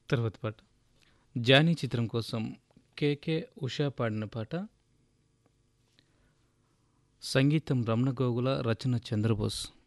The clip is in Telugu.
తర్వాత పాట 'జానీ' చిత్రం కోసం 'కె.కె. ఉషా' పాడిన పాట. సంగీతం రమణ గోగుల, రచన చంద్రబోస్.